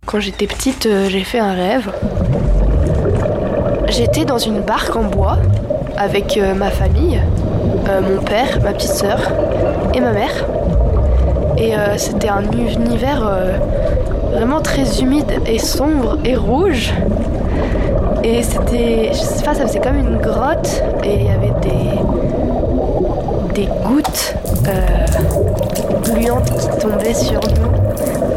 Quand j'étais petite, j'ai fait un rêve. J'étais dans une barque en bois avec ma famille, mon père, ma petite sœur et ma mère. Et c'était un univers vraiment très humide et sombre et rouge. Et c'était, je sais pas, ça faisait comme une grotte et il y avait des gouttes gluantes qui tombaient sur nous.